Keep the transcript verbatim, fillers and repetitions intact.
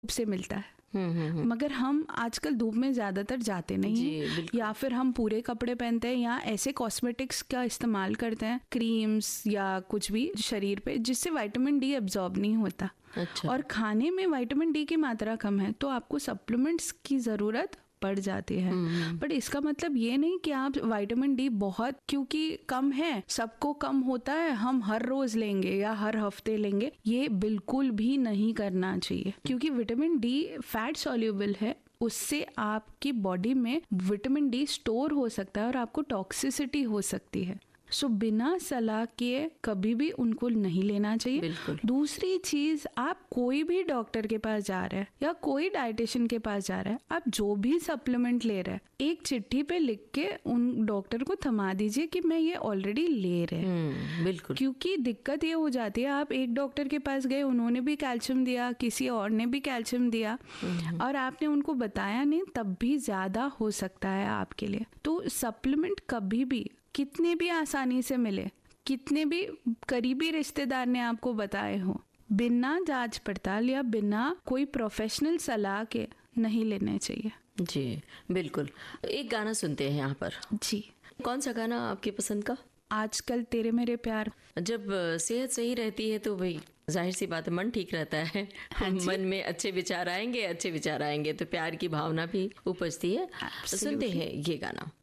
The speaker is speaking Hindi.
से मिलता है। हम्म हम्म मगर हम आजकल धूप में ज्यादातर जाते नहीं जी, हैं, बिल्कुल। या फिर हम पूरे कपड़े पहनते हैं या ऐसे कॉस्मेटिक्स का इस्तेमाल करते हैं, क्रीम्स या कुछ भी शरीर पे, जिससे विटामिन डी एब्जॉर्ब नहीं होता। अच्छा। और खाने में विटामिन डी की मात्रा कम है तो आपको सप्लीमेंट्स की ज़रूरत पड़ जाती है। बट इसका मतलब ये नहीं कि आप विटामिन डी बहुत क्योंकि कम है, सबको कम होता है, हम हर रोज लेंगे या हर हफ्ते लेंगे, ये बिल्कुल भी नहीं करना चाहिए। क्योंकि विटामिन डी फैट सॉल्युबल है, उससे आपकी बॉडी में विटामिन डी स्टोर हो सकता है और आपको टॉक्सिसिटी हो सकती है। सो so, बिना सलाह के कभी भी उनको नहीं लेना चाहिए। बिल्कुल। दूसरी चीज, आप कोई भी डॉक्टर के पास जा रहे हैं या कोई डाइटिशियन के पास जा रहे हैं, आप जो भी सप्लीमेंट ले रहे हैं, एक चिट्ठी पे लिख के उन डॉक्टर को थमा दीजिए कि मैं ये ऑलरेडी ले रहे हैं। बिल्कुल। क्योंकि दिक्कत ये हो जाती है, आप एक डॉक्टर के पास गए, उन्होंने भी कैल्शियम दिया, किसी और ने भी कैल्शियम दिया और आपने उनको बताया नहीं, तब भी ज्यादा हो सकता है आपके लिए। तो सप्लीमेंट कभी भी कितने भी आसानी से मिले, कितने भी करीबी रिश्तेदार ने आपको बताए हो, बिना जांच पड़ताल या बिना कोई प्रोफेशनल सलाह के नहीं लेने चाहिए। जी बिल्कुल। एक गाना सुनते हैं यहाँ पर। जी। कौन सा गाना आपकी पसंद का? आजकल तेरे मेरे प्यार। जब सेहत सही रहती है तो भाई जाहिर सी बात है, मन ठीक रहता है। हाँ, मन में अच्छे विचार आएंगे, अच्छे विचार आएंगे तो प्यार की भावना भी उपजती है। सुनते हैं ये गाना।